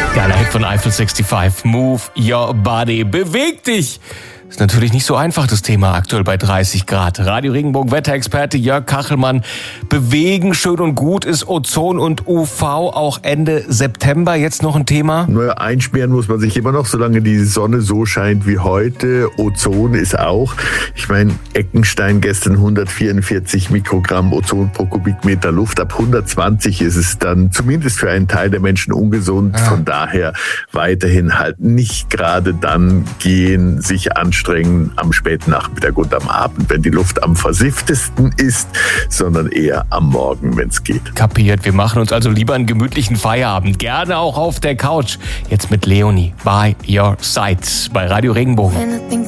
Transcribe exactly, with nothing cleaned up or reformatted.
Geiler Hit von Eiffel fünfundsechzig. Move your body. Beweg dich. Ist natürlich nicht so einfach, das Thema aktuell bei dreißig Grad. Radio Regenbogen Wetterexperte Jörg Kachelmann. Bewegen, schön und gut, ist Ozon und U V auch Ende September jetzt noch ein Thema? Naja, einsperren muss man sich immer noch, solange die Sonne so scheint wie heute. Ozon ist auch. Ich meine, Eckenstein gestern hundertvierundvierzig Mikrogramm Ozon pro Kubikmeter Luft. Ab hundertzwanzig ist es dann zumindest für einen Teil der Menschen ungesund. Ah. Von daher weiterhin halt nicht gerade dann gehen, sich anschauen, am späten Nachmittag und am Abend, wenn die Luft am versifftesten ist, sondern eher am Morgen, wenn es geht. Kapiert. Wir machen uns also lieber einen gemütlichen Feierabend. Gerne auch auf der Couch. Jetzt mit Leonie. By Your Side bei Radio Regenbogen.